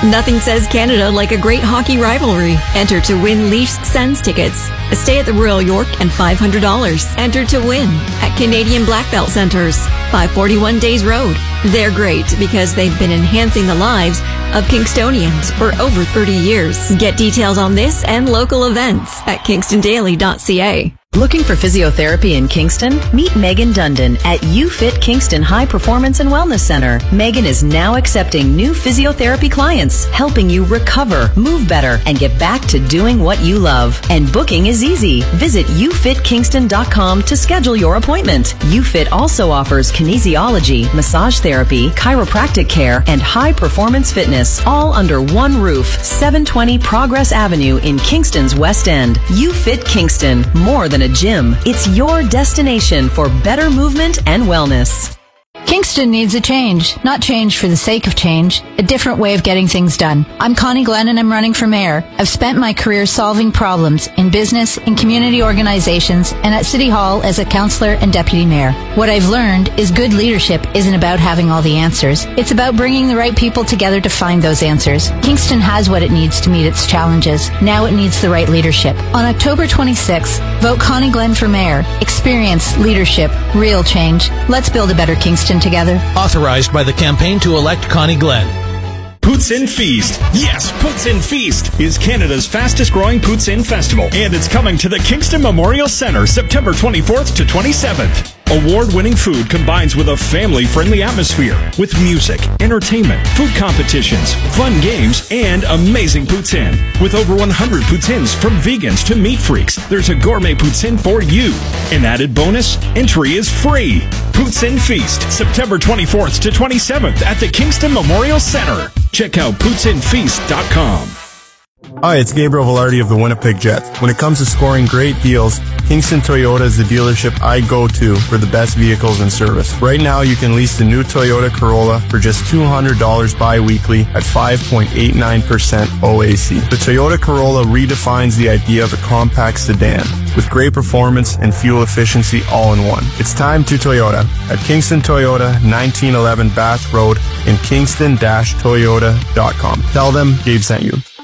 Nothing says Canada like a great hockey rivalry. Enter to win Leafs Sens tickets, a stay at the Royal York, and $500. Enter to win at Canadian Black Belt Centers, 541 Days Road. They're great because they've been enhancing the lives of Kingstonians for over 30 years. Get details on this and local events at kingstondaily.ca. Looking for physiotherapy in Kingston? Meet Megan Dundon at UFit Kingston High Performance and Wellness Center. Megan is now accepting new physiotherapy clients, helping you recover, move better, and get back to doing what you love. And booking is easy. Visit ufitkingston.com to schedule your appointment. UFit also offers kinesiology, massage therapy, chiropractic care, and high performance fitness, all under one roof. 720 Progress Avenue in Kingston's West End. UFit Kingston, more than a gym. It's your destination for better movement and wellness. Kingston needs a change, not change for the sake of change, a different way of getting things done. I'm Connie Glenn and I'm running for mayor. I've spent my career solving problems in business, in community organizations, and at City Hall as a councillor and deputy mayor. What I've learned is good leadership isn't about having all the answers. It's about bringing the right people together to find those answers. Kingston has what it needs to meet its challenges. Now it needs the right leadership. On October 26th, vote Connie Glenn for mayor. Experience, leadership, real change. Let's build a better Kingston together. Authorized by the campaign to elect Connie Glenn. Poutine Feast. Yes, Poutine Feast is Canada's fastest growing poutine festival, and it's coming to the Kingston Memorial Centre September 24th to 27th. Award-winning food combines with a family-friendly atmosphere with music, entertainment, food competitions, fun games, and amazing poutine. With over 100 poutines from vegans to meat freaks, there's a gourmet poutine for you. An added bonus, entry is free. Poutine Feast, September 24th to 27th at the Kingston Memorial Centre. Check out PoutineFeast.com. Hi, it's Gabriel Velarde of the Winnipeg Jets. When it comes to scoring great deals, Kingston Toyota is the dealership I go to for the best vehicles and service. Right now, you can lease the new Toyota Corolla for just $200 bi-weekly at 5.89% OAC. The Toyota Corolla redefines the idea of a compact sedan with great performance and fuel efficiency all in one. It's time to Toyota at Kingston Toyota, 1911 Bath Road in kingston-toyota.com. Tell them Gabe sent you.